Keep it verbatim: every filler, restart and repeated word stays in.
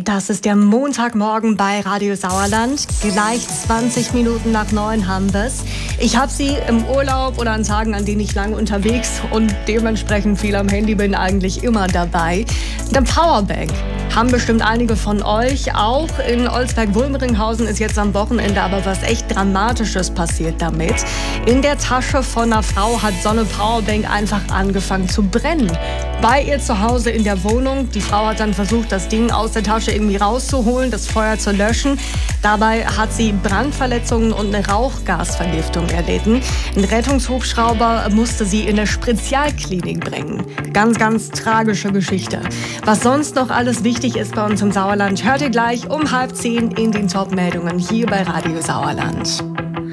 Das ist der Montagmorgen bei Radio Sauerland. Gleich zwanzig Minuten nach neun haben wir's. Ich habe sie im Urlaub oder an Tagen, an denen ich lange unterwegs und dementsprechend viel am Handy bin, eigentlich immer dabei. Eine Powerbank. Haben bestimmt einige von euch auch. In Olsberg-Wulmringhausen ist jetzt am Wochenende aber was echt Dramatisches passiert damit. In der Tasche von einer Frau hat so eine Powerbank einfach angefangen zu brennen. Bei ihr zu Hause in der Wohnung. Die Frau hat dann versucht, das Ding aus der Tasche irgendwie rauszuholen, das Feuer zu löschen. Dabei hat sie Brandverletzungen und eine Rauchgasvergiftung erlitten. Ein Rettungshubschrauber musste sie in eine Spezialklinik bringen. Ganz, ganz tragische Geschichte. Was sonst noch alles wichtig ist bei uns im Sauerland, hört ihr gleich um halb zehn in den Top-Meldungen hier bei Radio Sauerland.